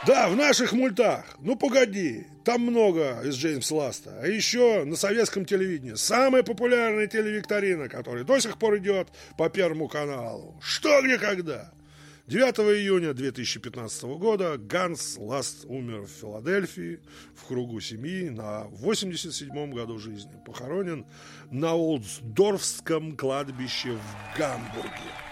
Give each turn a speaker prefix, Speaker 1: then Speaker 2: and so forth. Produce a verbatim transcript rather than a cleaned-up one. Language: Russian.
Speaker 1: Да, в наших мультах. Ну, погоди. Там много из Джеймса Ласта. А еще на советском телевидении самая популярная телевикторина, которая до сих пор идет по Первому каналу. Что, где, когда? девятого июня две тысячи пятнадцатого года Ганс Ласт умер в Филадельфии в кругу семьи на восемьдесят седьмом году жизни. Похоронен на Олдсдорфском кладбище в Гамбурге.